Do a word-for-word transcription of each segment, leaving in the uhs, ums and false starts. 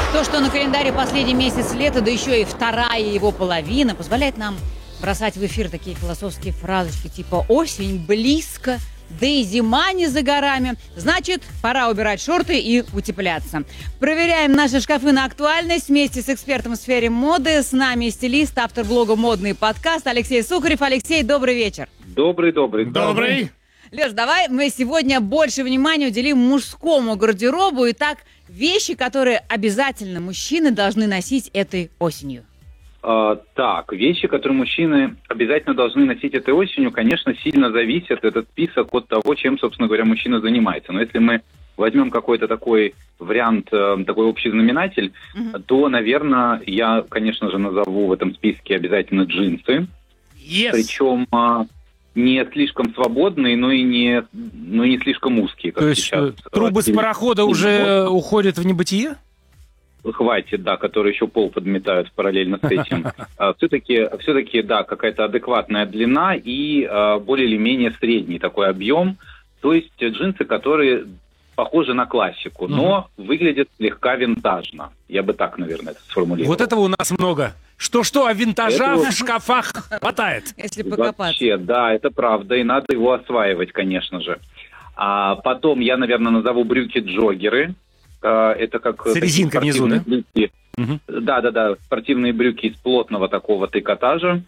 То, что на календаре последний месяц лета, да еще и вторая его половина, позволяет нам бросать в эфир такие философские фразочки типа «осень близко», да и зима не за горами. Значит, пора убирать шорты и утепляться. Проверяем наши шкафы на актуальность вместе с экспертом в сфере моды. С нами стилист, автор блога «Модный подкаст» Алексей Сухарев. Алексей, добрый вечер. Добрый-добрый. Добрый. Леш, давай мы сегодня больше внимания уделим мужскому гардеробу. Итак, вещи, которые обязательно мужчины должны носить этой осенью. А, так, вещи, которые мужчины обязательно должны носить этой осенью, конечно, сильно зависят этот список от того, чем, собственно говоря, мужчина занимается. Но если мы возьмем какой-то такой вариант, такой общий знаменатель, uh-huh. то, наверное, я, конечно же, назову в этом списке обязательно джинсы. Yes. Причем не слишком свободные, но и не, но и не слишком узкие. Как то есть сейчас. трубы с парохода уже уходят в небытие? Хватит, да, которые еще пол подметают параллельно с этим. Все-таки, все-таки, да, какая-то адекватная длина и более или менее средний такой объем. То есть джинсы, которые похожи на классику, но mm-hmm. выглядят слегка винтажно. Я бы так, наверное, это сформулировал. Вот этого у нас много. Что-что, а винтажа это... в шкафах хватает. Если покопаться. Вообще, да, это правда, и надо его осваивать, конечно же. А потом я, наверное, назову брюки-джоггеры. Это как... С резинкой внизу, да? Брюки. Угу. Да-да-да, спортивные брюки из плотного такого трикотажа.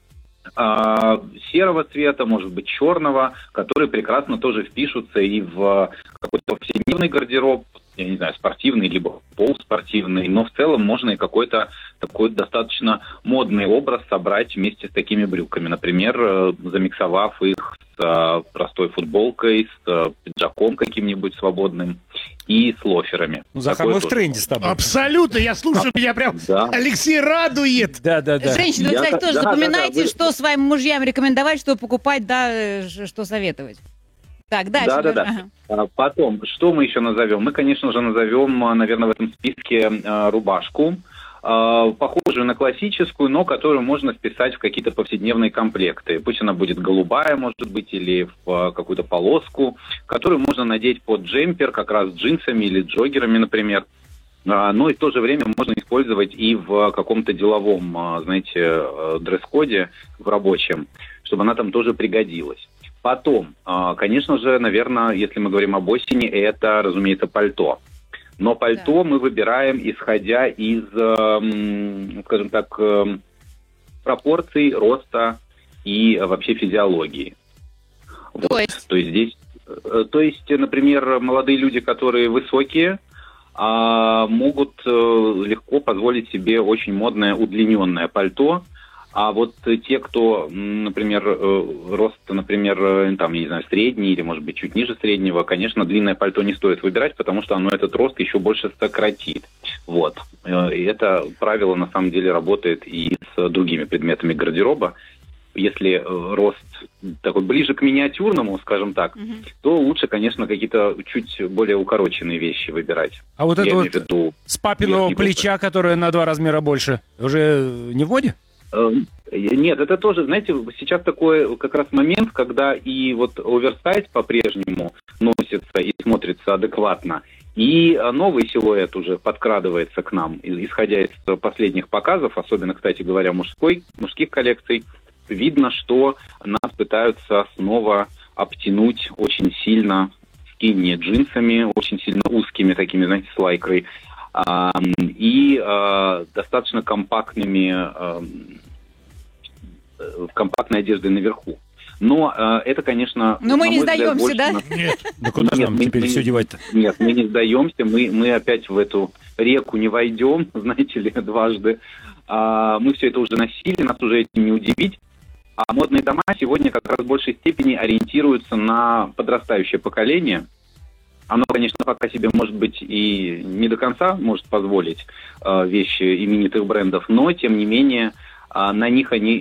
А, серого цвета, может быть, черного, которые прекрасно тоже впишутся и в какой-то повседневный гардероб, я не знаю, спортивный, либо полуспортивный, но в целом можно и какой-то такой достаточно модный образ собрать вместе с такими брюками. Например, замиксовав их с простой футболкой, с пиджаком каким-нибудь свободным и с лоферами. Ну, Захар, мы в тренде с тобой. Абсолютно, я слушаю, меня прям да. Алексей радует. Да, да, да. Женщины, вы, кстати, Я, тоже да, запоминайте, да, да, вы... что своим мужьям рекомендовать, что покупать, да, что советовать. Так, дальше. Да, да, да. Ага. Потом, что мы еще назовем? Мы, конечно же, назовем, наверное, в этом списке рубашку, похожую на классическую, но которую можно вписать в какие-то повседневные комплекты. Пусть она будет голубая, может быть, или в какую-то полоску, которую можно надеть под джемпер, как раз с джинсами или джоггерами, например. Но и в то же время можно использовать и в каком-то деловом, знаете, дресс-коде, в рабочем, чтобы она там тоже пригодилась. Потом, конечно же, наверное, если мы говорим об осени, это, разумеется, пальто. Но пальто да. мы выбираем, исходя из, скажем так, пропорций, роста и вообще физиологии. То вот. есть? То есть здесь, то есть, например, молодые люди, которые высокие, могут легко позволить себе очень модное удлиненное пальто. А вот те, кто, например, рост, например, там, я не знаю, средний или, может быть, чуть ниже среднего, конечно, длинное пальто не стоит выбирать, потому что оно этот рост еще больше сократит. Вот. И это правило, на самом деле, работает и с другими предметами гардероба. Если рост такой ближе к миниатюрному, скажем так, угу. то лучше, конечно, какие-то чуть более укороченные вещи выбирать. А вот это вот виду, с папиного плеча, которое на два размера больше, уже не в моде? Нет, это тоже, знаете, сейчас такой как раз момент, когда и вот оверсайз по-прежнему носится и смотрится адекватно, и новый силуэт уже подкрадывается к нам, исходя из последних показов, особенно, кстати говоря, мужской, мужских коллекций, видно, что нас пытаются снова обтянуть очень сильно скинни джинсами, очень сильно узкими такими, знаете, с лайкрой, и э, достаточно компактными, э, компактной одеждой наверху. Но э, это, конечно... Но мы не сдаемся, больше... да? Нет, да куда же нам мы, теперь мы, все девать-то? Нет, мы не сдаемся, мы, мы опять в эту реку не войдем, знаете ли, дважды. А, мы все это уже носили, нас уже этим не удивить. А модные дома сегодня как раз в большей степени ориентируются на подрастающее поколение. Оно, конечно, пока себе, может быть, и не до конца может позволить э, вещи именитых брендов, но, тем не менее, э, на них они